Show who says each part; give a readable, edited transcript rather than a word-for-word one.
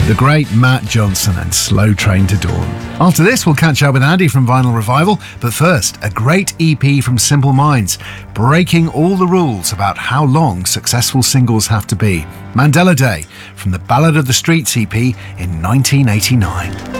Speaker 1: The great Matt Johnson and Slow Train to Dawn. After this, we'll catch up with Andy from Vinyl Revival, but first, a great EP from Simple Minds, breaking all the rules about how long successful singles have to be. Mandela Day from the Ballad of the Streets EP in 1989.